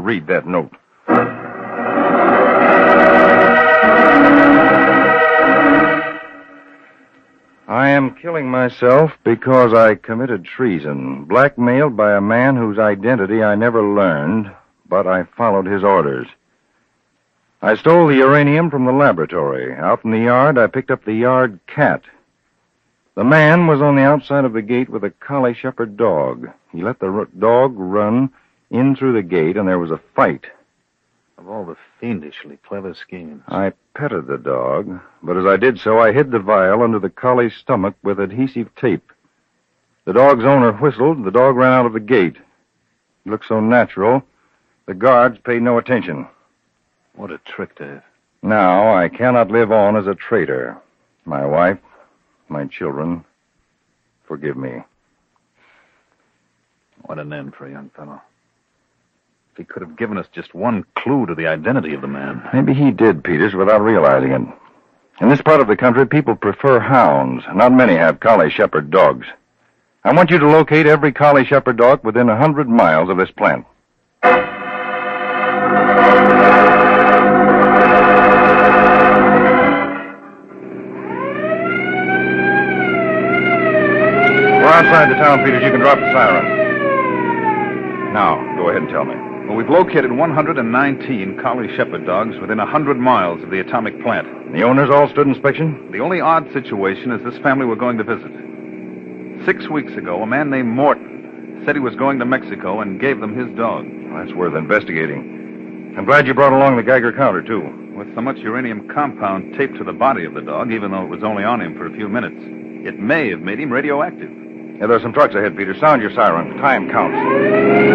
read that note. I am killing myself because I committed treason, blackmailed by a man whose identity I never learned, but I followed his orders. I stole the uranium from the laboratory. Out in the yard, I picked up the yard cat. The man was on the outside of the gate with a collie shepherd dog. He let the dog run in through the gate, and there was a fight. Of all the fiendishly clever schemes. I petted the dog, but as I did so, I hid the vial under the collie's stomach with adhesive tape. The dog's owner whistled, and the dog ran out of the gate. It looked so natural, the guards paid no attention. What a trick, Dave. Now I cannot live on as a traitor. My wife, my children, forgive me. What an end for a young fellow. If he could have given us just one clue to the identity of the man. Maybe he did, Peters, without realizing it. In this part of the country, people prefer hounds. Not many have collie shepherd dogs. I want you to locate every collie shepherd dog within 100 miles of this plant. We're outside the town, Peters. You can drop the siren. Now, go ahead and tell me. Well, we've located 119 collie shepherd dogs within 100 miles of the atomic plant. The owners all stood inspection? The only odd situation is this family we're going to visit. 6 weeks ago, a man named Morton said he was going to Mexico and gave them his dog. Well, that's worth investigating. I'm glad you brought along the Geiger counter, too. With so much uranium compound taped to the body of the dog, even though it was only on him for a few minutes, it may have made him radioactive. Yeah, there's some trucks ahead, Peter. Sound your siren. Time counts.